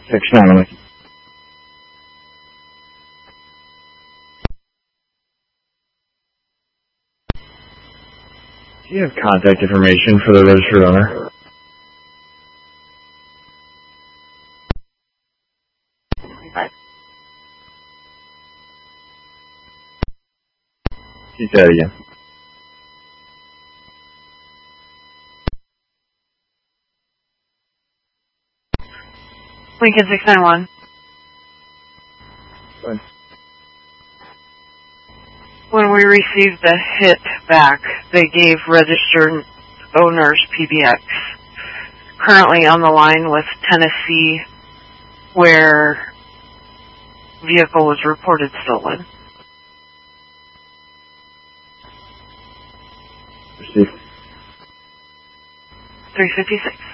6-9 with you. Do you have contact information for the registered owner? Can you say that again? Lincoln 691. Fine. When we received the hit back, they gave registered owners PBX. Currently on the line with Tennessee, where vehicle was reported stolen. Received. 356.